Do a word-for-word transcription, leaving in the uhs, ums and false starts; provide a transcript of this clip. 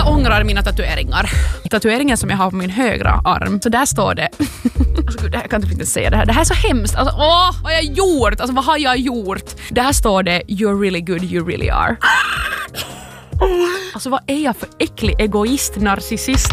Jag ångrar mina tatueringar. Tatueringen som jag har på min högra arm, så där står det... Alltså gud, det här kan jag inte säga det här. Det här är så hemskt. Alltså, åh, vad har jag gjort? Alltså, vad har jag gjort? Där står det, you're really good, you really are. Alltså vad är jag för äcklig egoist, narcissist?